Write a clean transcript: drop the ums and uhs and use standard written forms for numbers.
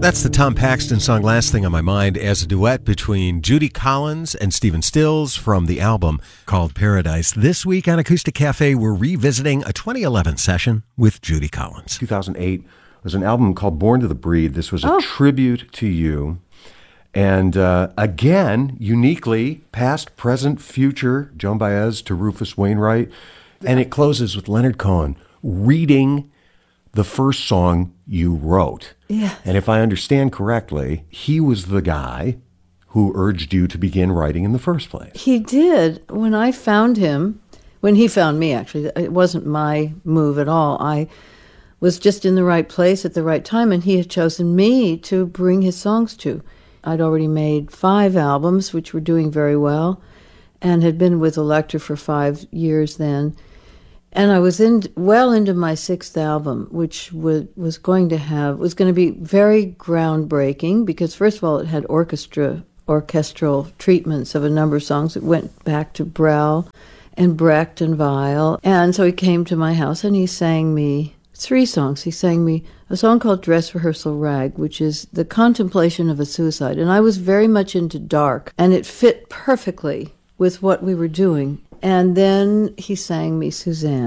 That's the Tom Paxton song Last Thing on My Mind as a duet between Judy Collins and Stephen Stills from the album called Paradise. This week on Acoustic Cafe, we're revisiting a 2011 session with Judy Collins. 2008 was an album called Born to the Breed. This was a tribute to you. And again, uniquely, past, present, future, Joan Baez to Rufus Wainwright. And it closes with Leonard Cohen reading the first song you wrote. Yeah. And if I understand correctly, he was the guy who urged you to begin writing in the first place. He did. When I found him, when he found me, actually, it wasn't my move at all. I was just in the right place at the right time, and he had chosen me to bring his songs to. I'd already made 5 albums, which were doing very well, and had been with Elektra for 5 years then. And I was well into my 6th album, which was going to be very groundbreaking because, first of all, it had orchestral treatments of a number of songs. It went back to Brel and Brecht and Weill. And so he came to my house and he sang me 3 songs. He sang me a song called Dress Rehearsal Rag, which is the contemplation of a suicide. And I was very much into dark, and it fit perfectly with what we were doing. And then he sang me Suzanne.